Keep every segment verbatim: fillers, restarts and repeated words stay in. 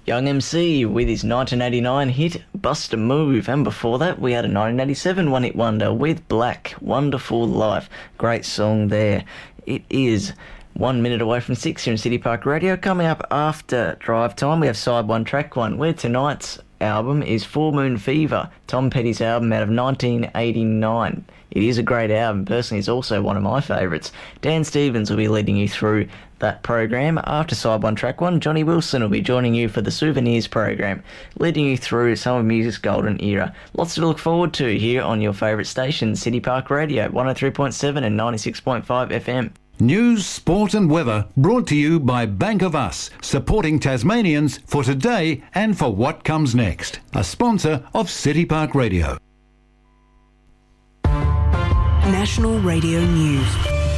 Young M C with his nineteen eighty-nine hit Bust a Move, and before that we had a nineteen eighty-seven one-hit wonder with Black, Wonderful Life. Great song there. It is one minute away from six here in City Park Radio. Coming up after drive time, we have side one, track one, where tonight's album is Full Moon Fever, Tom Petty's album out of nineteen eighty-nine. It is a great album. Personally, it's also one of my favourites. Dan Stevens will be leading you through that program. After side one, track one, Johnny Wilson will be joining you for the Souvenirs program, leading you through some of music's golden era. Lots to look forward to here on your favourite station, City Park Radio, one oh three point seven and ninety-six point five F M. News, sport and weather brought to you by Bank of Us, supporting Tasmanians for today and for what comes next. A sponsor of City Park Radio. National Radio News.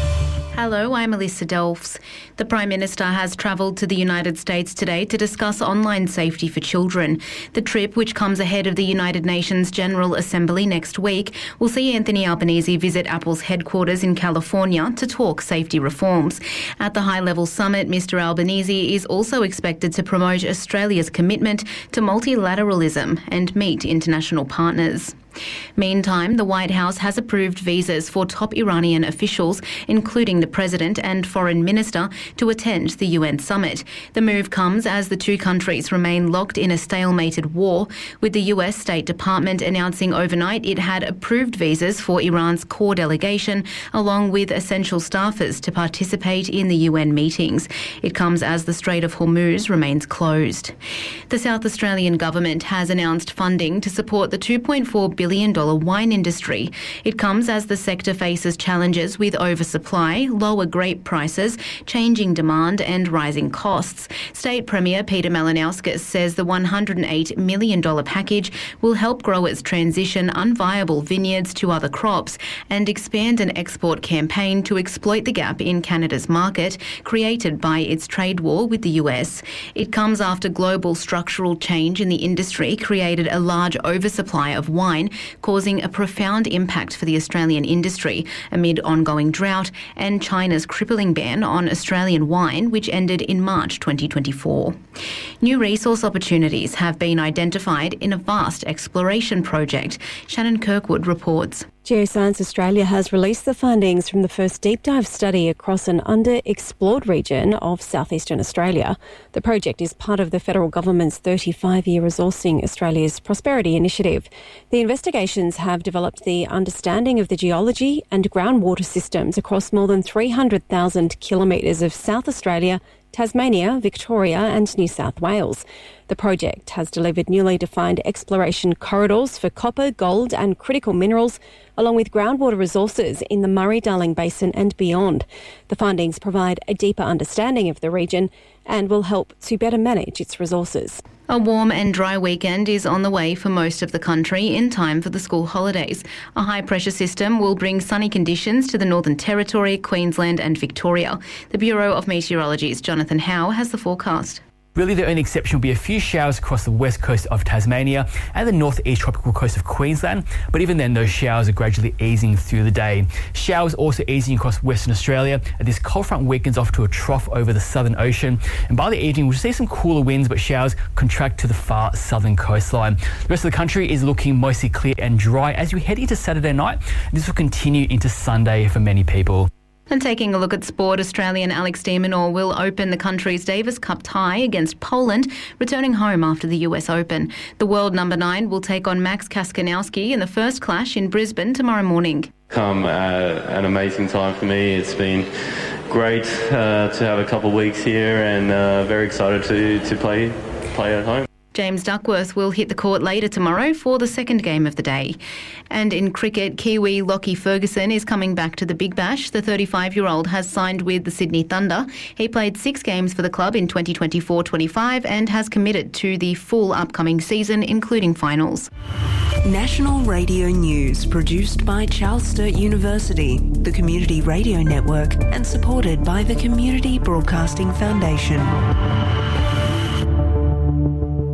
Hello, I'm Alyssa Delfs. The Prime Minister has travelled to the United States today to discuss online safety for children. The trip, which comes ahead of the United Nations General Assembly next week, will see Anthony Albanese visit Apple's headquarters in California to talk safety reforms. At the high-level summit, Mister Albanese is also expected to promote Australia's commitment to multilateralism and meet international partners. Meantime, the White House has approved visas for top Iranian officials, including the President and Foreign Minister, to attend the U N summit. The move comes as the two countries remain locked in a stalemated war, with the U S State Department announcing overnight it had approved visas for Iran's core delegation, along with essential staffers to participate in the U N meetings. It comes as the Strait of Hormuz remains closed. The South Australian government has announced funding to support the two point four billion dollars wine industry. It comes as the sector faces challenges with oversupply, lower grape prices, changing demand and rising costs. State Premier Peter Malinauskas says the one hundred eight million dollars package will help growers transition unviable vineyards to other crops and expand an export campaign to exploit the gap in Canada's market created by its trade war with the U S. It comes after global structural change in the industry created a large oversupply of wine, causing a profound impact for the Australian industry amid ongoing drought and China's crippling ban on Australian wine, which ended in March twenty twenty-four. New resource opportunities have been identified in a vast exploration project. Shannon Kirkwood reports. Geoscience Australia has released the findings from the first deep dive study across an underexplored region of southeastern Australia. The project is part of the federal government's thirty-five year Resourcing Australia's Prosperity Initiative. The investigations have developed the understanding of the geology and groundwater systems across more than three hundred thousand kilometres of South Australia, Tasmania, Victoria and New South Wales. The project has delivered newly defined exploration corridors for copper, gold and critical minerals, along with groundwater resources in the Murray-Darling Basin and beyond. The findings provide a deeper understanding of the region and will help to better manage its resources. A warm and dry weekend is on the way for most of the country in time for the school holidays. A high-pressure system will bring sunny conditions to the Northern Territory, Queensland and Victoria. The Bureau of Meteorology's Jonathan Howe has the forecast. Really, the only exception will be a few showers across the west coast of Tasmania and the northeast tropical coast of Queensland, but even then those showers are gradually easing through the day. Showers also easing across Western Australia as this cold front weakens off to a trough over the Southern Ocean, and by the evening we'll see some cooler winds, but showers contract to the far southern coastline. The rest of the country is looking mostly clear and dry as we head into Saturday night. This will continue into Sunday for many people. And taking a look at sport, Australian Alex de Minaur will open the country's Davis Cup tie against Poland, returning home after the U S Open. The world number nine will take on Max Kaskanowski in the first clash in Brisbane tomorrow morning. Come at an amazing time for me. It's been great uh, to have a couple of weeks here and uh, very excited to, to play, play at home. James Duckworth will hit the court later tomorrow for the second game of the day. And in cricket, Kiwi Lockie Ferguson is coming back to the Big Bash. The thirty-five-year-old has signed with the Sydney Thunder. He played six games for the club in twenty twenty-four twenty-five and has committed to the full upcoming season, including finals. National Radio News, produced by Charles Sturt University, the Community Radio Network, and supported by the Community Broadcasting Foundation.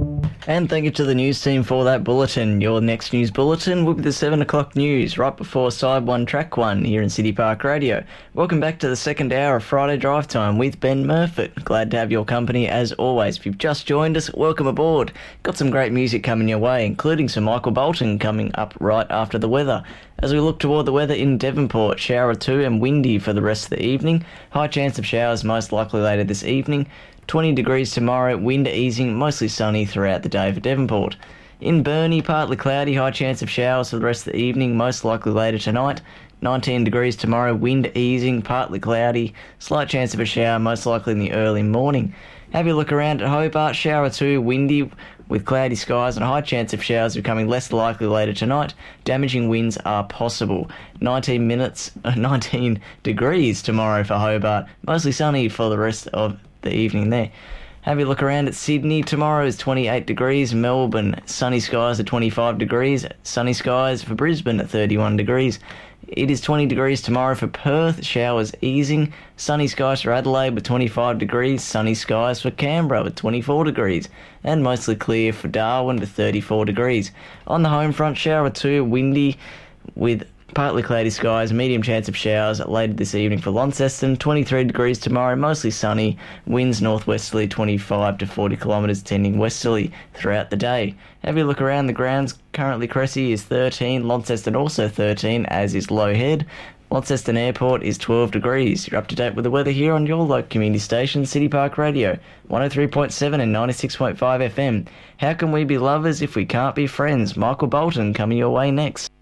And thank you to the news team for that bulletin. Your next news bulletin will be the seven o'clock news, right before Side one, Track one here in City Park Radio. Welcome back to the second hour of Friday Drive Time with Ben Murfitt. Glad to have your company as always. If you've just joined us, welcome aboard. Got some great music coming your way, including some Michael Bolton coming up right after the weather. As we look toward the weather in Devonport, shower two and windy for the rest of the evening. High chance of showers most likely later this evening. twenty degrees tomorrow, wind easing, mostly sunny throughout the day for Devonport. In Burnie, partly cloudy, high chance of showers for the rest of the evening, most likely later tonight. nineteen degrees tomorrow, wind easing, partly cloudy, slight chance of a shower, most likely in the early morning. Have a look around at Hobart, shower two, windy with cloudy skies and a high chance of showers becoming less likely later tonight. Damaging winds are possible. nineteen minutes, uh, nineteen degrees tomorrow for Hobart, mostly sunny for the rest of the evening there. Have a look around at Sydney. Tomorrow is twenty-eight degrees. Melbourne, sunny skies at twenty-five degrees. Sunny skies for Brisbane at thirty-one degrees. It is twenty degrees tomorrow for Perth. Showers easing. Sunny skies for Adelaide with twenty-five degrees. Sunny skies for Canberra with twenty-four degrees. And mostly clear for Darwin with thirty-four degrees. On the home front, shower two, windy with partly cloudy skies, medium chance of showers later this evening for Launceston. twenty-three degrees tomorrow, mostly sunny. Winds northwesterly twenty-five to forty kilometres, tending westerly throughout the day. Have a look around the grounds. Currently Cressy is thirteen, Launceston also thirteen, as is Low Head. Launceston Airport is twelve degrees. You're up to date with the weather here on your local community station, City Park Radio, one oh three point seven and ninety-six point five F M. How can we be lovers if we can't be friends? Michael Bolton coming your way next.